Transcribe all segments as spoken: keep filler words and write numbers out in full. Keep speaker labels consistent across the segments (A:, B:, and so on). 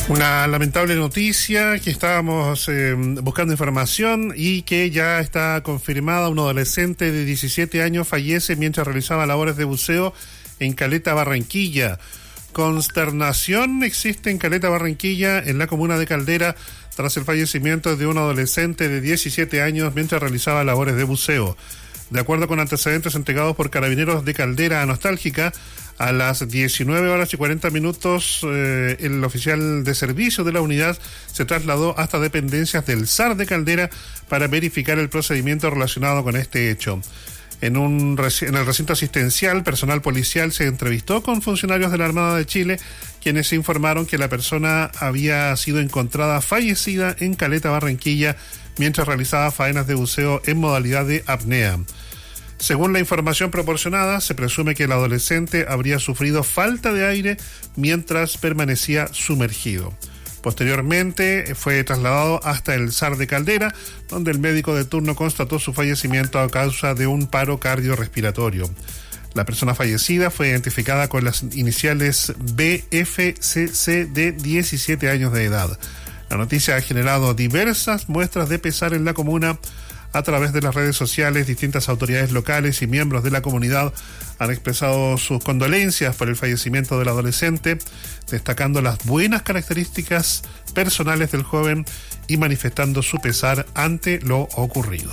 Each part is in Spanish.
A: Una lamentable noticia que estábamos eh, buscando información y que ya está confirmada. Un adolescente de diecisiete años fallece mientras realizaba labores de buceo en Caleta, Barranquilla. Consternación existe en Caleta, Barranquilla, en la comuna de Caldera, tras el fallecimiento de un adolescente de diecisiete años mientras realizaba labores de buceo. De acuerdo con antecedentes entregados por Carabineros de Caldera a Nostálgica, a las diecinueve horas y cuarenta minutos, eh, el oficial de servicio de la unidad se trasladó hasta dependencias del S A R de Caldera para verificar el procedimiento relacionado con este hecho. En, un, en el recinto asistencial, personal policial se entrevistó con funcionarios de la Armada de Chile, quienes informaron que la persona había sido encontrada fallecida en Caleta, Barranquilla, mientras realizaba faenas de buceo en modalidad de apnea. Según la información proporcionada, se presume que el adolescente habría sufrido falta de aire mientras permanecía sumergido. Posteriormente fue trasladado hasta el S A R de Caldera, donde el médico de turno constató su fallecimiento a causa de un paro cardiorrespiratorio. La persona fallecida fue identificada con las iniciales B F C C de diecisiete años de edad. La noticia ha generado diversas muestras de pesar en la comuna. A través de las redes sociales, distintas autoridades locales y miembros de la comunidad han expresado sus condolencias por el fallecimiento del adolescente, destacando las buenas características personales del joven y manifestando su pesar ante lo ocurrido.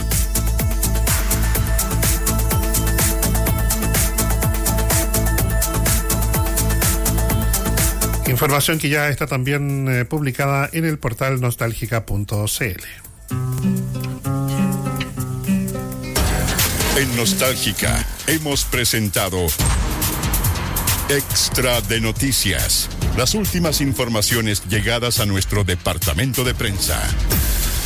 A: Información que ya está también eh, publicada en el portal nostálgica punto c l.
B: En Nostálgica hemos presentado Extra de Noticias, las últimas informaciones llegadas a nuestro departamento de prensa.